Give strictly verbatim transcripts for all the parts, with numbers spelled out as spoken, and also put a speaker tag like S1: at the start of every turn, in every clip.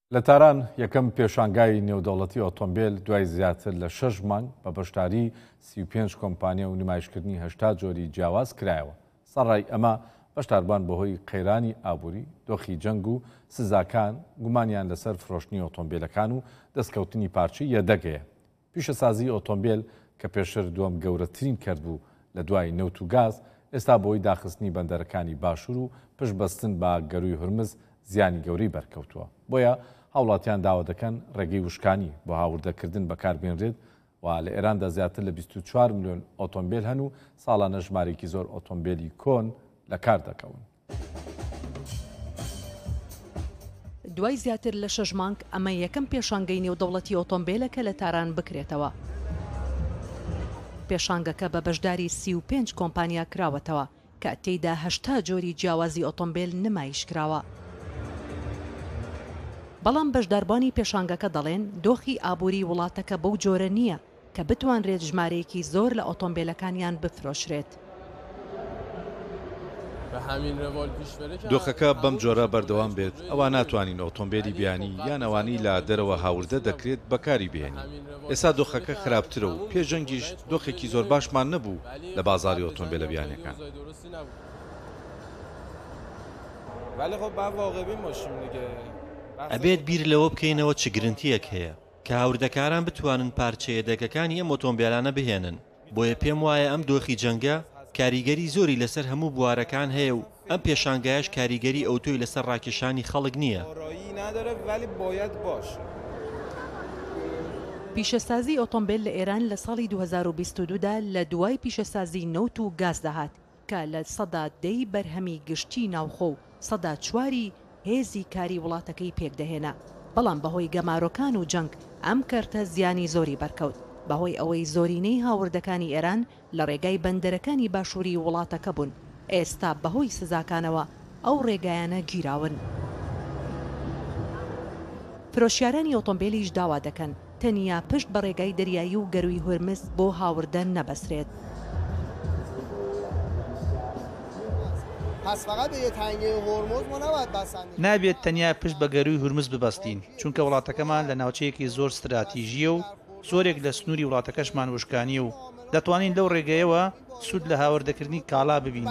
S1: لە تاران یەکەم پێشانگای نێودەوڵەتی ئۆتۆمبیل دوای زیاتر لە شەش مانگ بە بەشداری سی و پێنج کۆمپانیا و نمایشکردنی هەشتا جۆری جیاواز کرایەوە. سەرڕای ئەمە بەشداربان بەهۆی قەیرانی ئابووری، دۆخی جەنگ و سزاکان گومانیان لەسەر فرۆشتنی ئۆتۆمبیلەکان و دەستکەوتنی پارچی یەدەگەیە. پیشەسازی ئۆتۆمبیل کە پێشتر دووەم گەورەترین کردبوو لە دوای نەوت و گاز، ئێستا بۆی داخستنی بەندەرەکانی باشوور و پشتبەستن بە گەروی هورمز زیانی گەورەی بەرکەوتووە. بۆیە هاوڵاتیان داوا دەکەن ڕێگەی وشکانی بۆ هاوردەکردن بەکاربێنرێت و لە ئێراندا زیاتر لە بیست و چوار ملیۆن ئۆتۆمبیل هەن و ساڵانە ژمارەیەکی زۆر ئۆتۆمبیلی کۆن لە کار دەکەون.
S2: دوای زیاتر لە شەش مانگ ئەمە یەکەم پێشانگەی نێودەوڵەتی ئۆتۆمبیلەکە لە تاران بکرێتەوە. پێشانگەکە بە بەشداری سی و پێنج کۆمپانیا کراوەتەوە کە تێیدا هەشتا جۆری جیاوازی ئۆتۆمبیل نمایش کراوە. بەڵام بەشداربانی پێشانگەکە دەڵێن دۆخی ئابووری وڵاتەکە بەو جۆرە نییە کە بتوانرێت ژمارەیەکی زۆر لە ئۆتۆمبیلەکانیان بفرۆشرێت.
S3: دۆخەکە بەم جۆرە بەردەوام بێت ئەوە ناتوانین ئۆتۆمبیلی بیانی یان ئەوانی لە دەرەوە هاوردە دەکرێت بەکاری بێنی. ئێستا دۆخەکە خراپترە و پێشەنگیش دۆخێکی زۆر باشمان نەبوو لە بازاری ئۆتۆمبیلە بیانەکان.
S4: ئەبێت بیر لەوە بکەینەوە چ گرنتیەک هەیە کە هاوردەکاران بتوانن پارچەیە دەکەکانی ئەم ئۆتۆمبیلانە بهێنن. بۆیە پێم وایە ئەم دۆخی جەنگە کاریگەری زۆری لەسەر هەموو بوارەکان هەیە و ئەم پێشانگایش کاریگەری ئەوتۆی لەسەر ڕاکێشانی خەڵک نییە.
S2: پیشەسازی ئۆتۆمبیل لە ئێران لە ساڵی دوو هەزار و بیست و دوودا لە دوای پیشەسازی نەوت و گاز دەهات کە لە سەدا دەی بەرهەمی گشتی ناوخۆ و سەدا چواری هێزی کاری وڵاتەکەی پێکدەهێنا. بەڵام بەهۆی گەمارۆکان و جەنگ ئەم کەرتە زیانی زۆری بەرکەوت بەهۆی ئەوەی زۆرینەی هاوردەکانی ئێران لە ڕێگای بەندەرەکانی باشووری وڵاتەکە بوون. ئێستا بەهۆی سزاکانەوە ئەو ڕێگایانە گیراون. فرۆشیارانی ئۆتۆمبیلیش داوا دەکەن تەنیا پشت بە ڕێگای دەریایی و گەروی هورمز بۆ هاوردە نەبەسرێت.
S5: نابێت تەنیا پشت بە گەروی هورمز ببەستین چونکە وڵاتەکەمان لە ناوچەیەکی زۆر ستراتیژیە و زۆرێک لە سنووری وڵاتەکەشمان وشکانی و دەتوانین لەو ڕێگەیەوە سوود لە هاوردەکردنی کاڵا ببینین.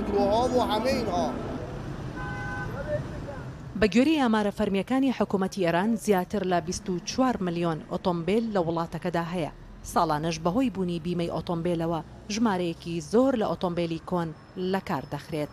S2: بە گوێرەی ئامارە فەرمیەکانی حکوومەتی ئێران زیاتر لە بیست و چوار ملیۆن ئۆتۆمبیل لە وڵاتەکەدا هەیە. ساڵانەش بەهۆی بوونی بیمەی ئۆتۆمبیلەوە ژمارەیەکی زۆر لە ئۆتۆمبیلی کۆن لە کار دەخرێت.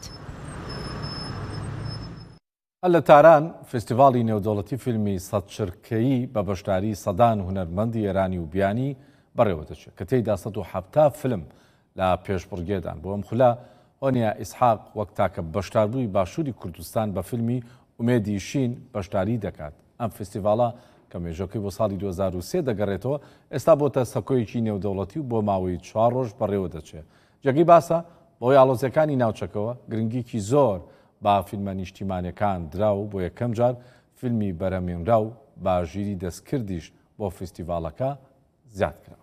S1: لە تاران فستیڤاڵی نێودەوڵەتی فیلمی سەد چرکەیی بە بەشداری سەدان هونەرمەندی ئێرانی و بیانی بەڕێوە دەچێت کە تێیدا سەد و حەڤتا فیلم لە پێشبڕگێدان. بۆ ئەم خولە هۆنیا ئیسحاق وەک تاکە بەشداربووی باشووری کوردستان بە فیلمی ئومێدی شین بەشداری دەکات. ئەم فستیڤاڵە کە مێژەکەی بۆ ساڵی دوو هەزار و سێ دەگەڕێتەوە ئێستا بۆتە سەکۆیەکی نێودەوڵەتی و بۆ ماوەی چوار ڕۆژ بەڕێوە دەچێت. جێگەی باسە بۆی ئاڵۆزیەکانی ناوچەکەوە گرنگیکی زۆر با فیلمە نیشتیمانیەکان دراو بۆ یەکەم جار فیلمی بەرەمێنرا و باژیری دەستکردیش بۆ فستیڤاڵەکە زیاد کرا.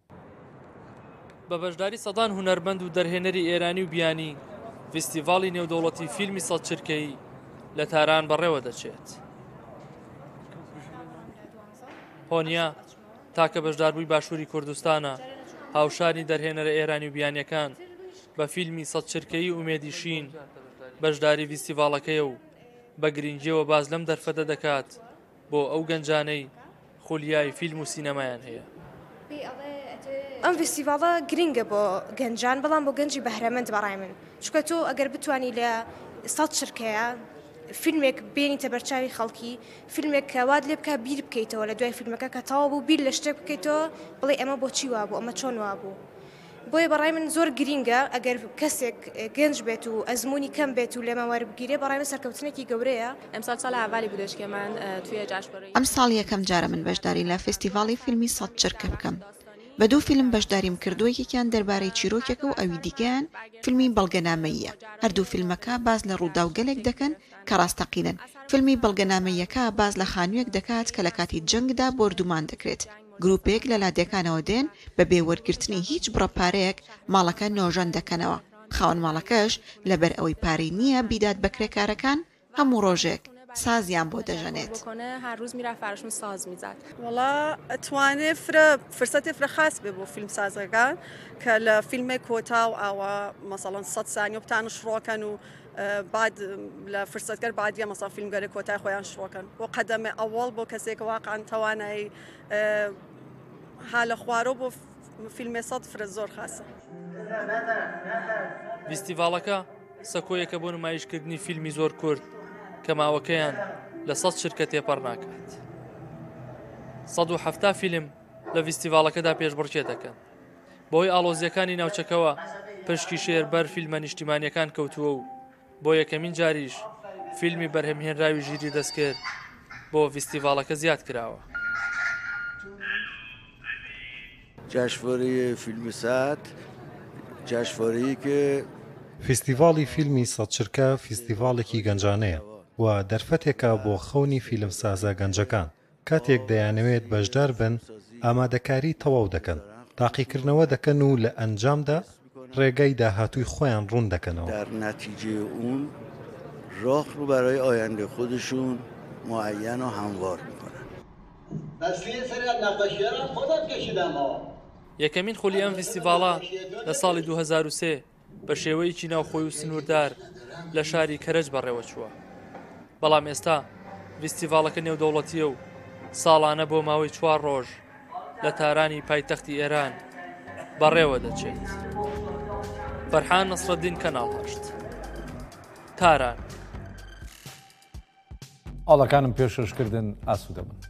S6: بە بەشداری سەدان هونەرمەند و دەرهێنەری ئێرانی و بیانی فستیڤاڵی نێودەوڵەتی فیلمی سەد چرکەی لە تاران بەڕێوە دەچێت. هۆنیا تاکە بەشداربووی باشووری کوردستانە هاوشانی دەرهێنەرە ئێرانی و بیانیەکان بە فیلمی سەد چرکەیی ئومێدی شین بەشداری فستیڤاڵەکەیە و بە گرنگیەوە باز لەم دەرفەتە دەکات بۆ ئەو گەنجانەی خولیای فیلم و سینەمایان هەیە.
S7: ئەم فستیڤاڵە گرنگە بۆ گەنجان بەڵام بۆ گەنجی بەهرەمەند بەڕای من چونکە تۆ ئەگەر بتوانی لە سەد چرکەیە فیلمێک بێنیتە بەرچاوی خەڵکی فیلمێک کە واد لێ بکە بیر بکەیتەوە لە دوای فیلمەکە کە تەواو بوو بیر لە شتێک بکەیتەوە بڵێ ئەمە بۆچی وابوو ئەمە چۆن وابوو. بۆیە بەڕای من زۆر گرینگە ئەگەر کەسێک گەنج بێت و ئەزمموی کەم بێت و لێمە وەربگیرێ بەڕای من سەرکەوتنێکی گەورەیە.
S8: ئەمسال ساڵ ئاوالی بودشکێمان توی جاشنوارەی
S9: ئەم ساڵ یەکەم جارە من بەشداری لە فستیڤاڵی فیلمی سەد چرکە بکەم. بە دوو فیلم بەشداریم کردووە یەکیان دەربارەی چیرۆکێکە و ئەوی دیکەیان فیلمی بەڵگەنامەییە. هەردوو فیلمەکە باز لە ڕوودا و گەلێک دەکەن کە ڕاستەقینن. فیلمی بەڵگەنامەییەکە باز لە خانوویەک دەکات کە لە کاتی جەنگدا بردومان دەکرێت. گروپێک لە لادێکانەوە دێن بە بێوەرگرتنی هیچ بڕەپارەیەک ماڵەکە نۆژەن دەکەنەوە. خاوەن ماڵەکەش لەبەر ئەوەی پارەی نییە بیدات بە کرێکارەکان هەموو ڕۆژێک سازیان بۆ دەژەنێت.
S8: بکنه هر روز میرفت براشون ساز میزد.
S10: والله اتوانێ فرە فرسەتی فرە خاص بێ بۆ فیلم سازەکان کە لە فیلمێک کۆتا و ئاوا مەسەڵەن سەد سانیە بتانە شڕۆکەن و بعد لە فرسەتگەر بعدیە مەسەڵ فیلمگەری کۆتای خۆیان شڕۆکەن بۆ قەدەمێ ئەوڵ بۆ کەسێک واقعاً توانایی حالە خوارۆ بۆ فیلمێ سەد فرە زۆر خاصە.
S6: فیستیڤاڵەکە سەکۆیەکە بۆ نمایشکردنی فیلمی زۆر کورد کە ماوەکەیان لە سەد شرکە تێپەڕ ناکات. سەد و هەفتا فیلم لە فیستیڤاڵەکەدا پێشبڕکێ دەکەن. بۆی ئاڵۆزیەکانی ناوچەکەوە پشکی شێربەر فیلمە نیشتیمانیەکان کەوتووە و بۆ یەکەمین جاریش فیلمی بەرهەمهێنراوی ژیری دەستکرد بۆ فیستیڤاڵەکە زیاد کراوە.
S11: جشنواره فیلم سەد جشنوارەیە کە
S12: فیستیڤاڵی فیلمی سەد چرکە فیستیڤاڵێکی گەنجانەیە و دەرفەتێکە بۆ خەونی فیلمسازە گەنجەکان. کاتێک دەیانەوێت بەشدار بن ئامادەکاری تەواو دەکەن، تاقیکردنەوە دەکەن و لە ئەنجامدا ڕێگەی داهاتووی خۆیان ڕوون دەکەنەوە.
S11: در نتیجه اون راه رو برای آینده خودشون معین و هموار میکنن.
S6: یەکەمین خولی ئەم فیستیڤاڵە لە ساڵی دوو هەزار و سێ بە شێوەیەکی ناوخۆی و سنووردار لە شاری کەرەج بەڕێوە چووە. بەڵام ئێستا فیستیڤاڵەکە نێودەوڵەتیە و ساڵانە بۆ ماوەی چوار ڕۆژ لە تارانی پایتەختی ئێران بەڕێوە دەچێت. فەرحان نەسرەدین کەناڵ هەشت تاران.
S1: ئاڵەکانم پێشکەشکردن ئاسوودە بن.